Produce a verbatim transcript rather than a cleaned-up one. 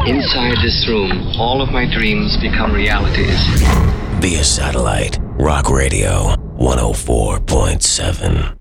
Inside this room, all of my dreams become realities. Via satellite, Rock Radio one oh four point seven.